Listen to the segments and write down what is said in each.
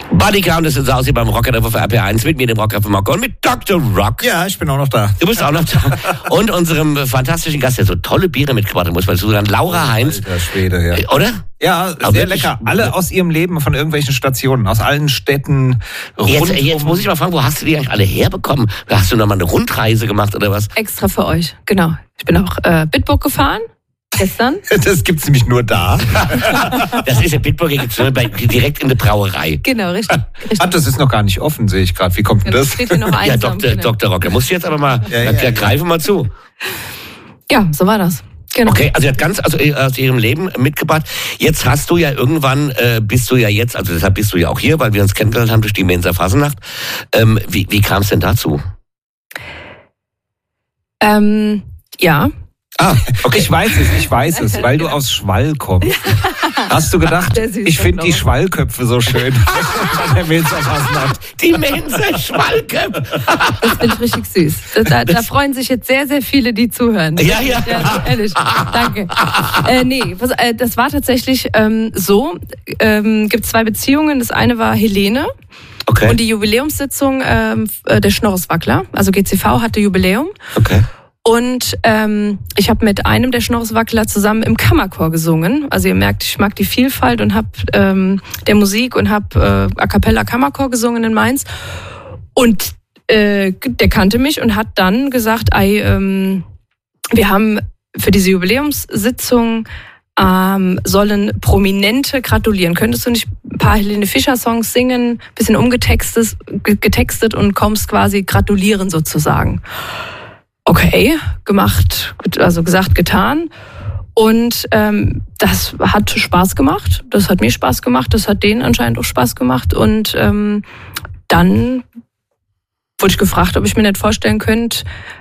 Bodycount, das ist so aussieht beim Rocker für RPR1 mit mir, dem Rocker von Marco und mit Dr. Rock. Ja, ich bin auch noch da. Du bist auch noch da. Und unserem fantastischen Gast, der so tolle Biere mitgebracht hat, muss man sagen, Laura Heinz. Alter Schwede, ja. Oder? Ja, sehr wirklich lecker. Alle aus ihrem Leben, von irgendwelchen Stationen, aus allen Städten. Jetzt muss ich mal fragen, wo hast du die eigentlich alle herbekommen? Hast du noch mal eine Rundreise gemacht oder was? Extra für euch, genau. Ich bin auch Bitburg gefahren. Gestern? Das gibt's nämlich nur da. Das ist ja Bitburg, gibt's nur direkt in der Brauerei. Genau, richtig. Ah, das ist noch gar nicht offen, sehe ich gerade. Wie kommt denn das? Steht hier noch Ja, einsam, Dr. Rock, da musst du jetzt aber mal, greife mal zu. Ja, so war das. Genau. Okay, also er hat ganz aus ihrem Leben mitgebracht. Jetzt hast du ja irgendwann, bist du ja jetzt, also deshalb bist du ja auch hier, weil wir uns kennengelernt haben durch die Mensa Fasnacht. Wie kam es denn dazu? Ja. Ah, okay. Ich weiß es, weil du aus Schwall kommst. Hast du gedacht, ich finde die Schwallköpfe so schön. Die Mensa Schwallköpfe. Das finde ich richtig süß. Da freuen sich jetzt sehr, sehr viele, die zuhören. Ja. Ehrlich, danke. Das war tatsächlich so. Gibt 2 Beziehungen. Das eine war Helene. Okay. Und die Jubiläumssitzung der Schnorreswackler, also GCV, hatte Jubiläum. Okay. Und ich habe mit einem der Schnorreswackler zusammen im Kammerchor gesungen. Also ihr merkt, ich mag die Vielfalt und habe der Musik und habe A Cappella Kammerchor gesungen in Mainz. Und der kannte mich und hat dann gesagt, wir haben für diese Jubiläumssitzung sollen Prominente gratulieren. Könntest du nicht ein paar Helene Fischer Songs singen, bisschen getextet und kommst quasi gratulieren sozusagen. Okay, gemacht, also gesagt, getan. Und das hat Spaß gemacht. Das hat mir Spaß gemacht. Das hat denen anscheinend auch Spaß gemacht. Und dann wurde ich gefragt, ob ich mir nicht vorstellen könnte,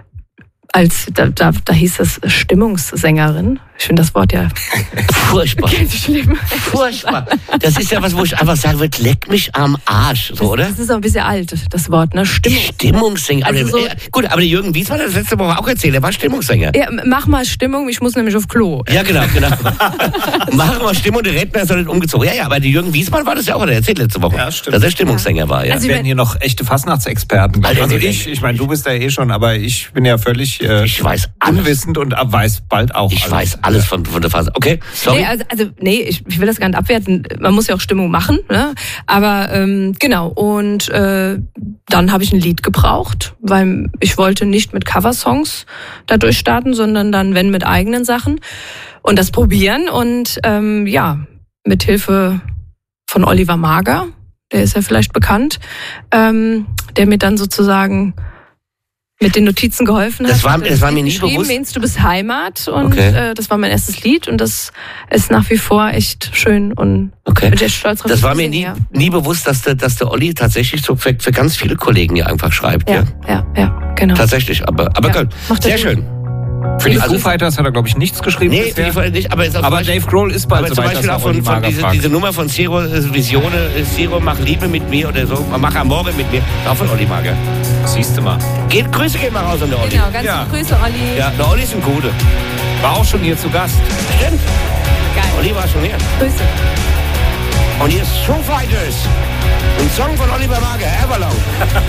da hieß es Stimmungssängerin. Ich finde das Wort ja furchtbar. Schlimm. Furchtbar. Das ist ja was, wo ich einfach sagen würde, leck mich am Arsch, so, oder? Das ist auch ein bisschen alt, das Wort, ne? Stimmungssänger. Also so, gut, aber der Jürgen Wiesmann hat das letzte Woche auch erzählt, er war Stimmungssänger. Ja, mach mal Stimmung, ich muss nämlich auf Klo. Ja, genau. Mach mal Stimmung, der Redner ist doch nicht umgezogen. Ja, aber der Jürgen Wiesmann war das ja auch, der erzählt letzte Woche, dass er Stimmungssänger war. Ja. Also wir werden hier noch echte Fastnachtsexperten. Also ich meine, du bist ja eh schon, aber ich bin ja völlig ich weiß unwissend und weiß bald auch Ich weiß alles von der Phase. Okay, sorry. Ich will das gar nicht abwerten. Man muss ja auch Stimmung machen, ne? Aber genau. Und dann habe ich ein Lied gebraucht, weil ich wollte nicht mit Coversongs da durchstarten, sondern dann, wenn, mit eigenen Sachen und das probieren. Und mit Hilfe von Oliver Mager, der ist ja vielleicht bekannt, der mir dann sozusagen mit den Notizen geholfen hat. Das war mir nie bewusst. Meinst du bist Heimat und das war mein erstes Lied und das ist nach wie vor echt schön und bin sehr stolz drauf. Das war mir nie bewusst, dass der Olli tatsächlich so für ganz viele Kollegen ja einfach schreibt. Ja, genau. Tatsächlich, aber gut. Sehr schön. Für die Foo Fighters hat er, glaube ich, nichts geschrieben. Nee, für die Fighters nicht. Aber Dave Grohl ist bald so weit. Zum Beispiel auch von diese Nummer von Ciro Visione, Ciro, mach Liebe mit mir oder so, mach Amore mit mir. Auch von Olli Mager. Siehst du mal. Grüße gehen mal raus an der Olli. Genau, ganz liebe Grüße, Olli. Ja, der Olli ist ein Gute. War auch schon hier zu Gast. Stimmt. Geil. Olli war schon hier. Grüße. Und hier ist Foo Fighters. Ein Song von Oliver Mager, Everlong.